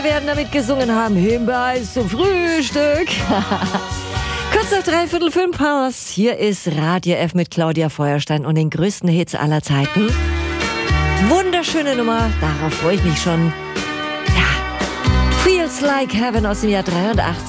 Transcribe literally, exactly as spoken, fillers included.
werden damit gesungen haben, Himbeereis zum Frühstück. Kurz nach dreiviertel fünf Haus. Hier ist Radio F mit Claudia Feuerstein und den größten Hits aller Zeiten. Wunderschöne Nummer, darauf freue ich mich schon. Ja, Feels Like Heaven aus dem Jahr dreiundachtzig.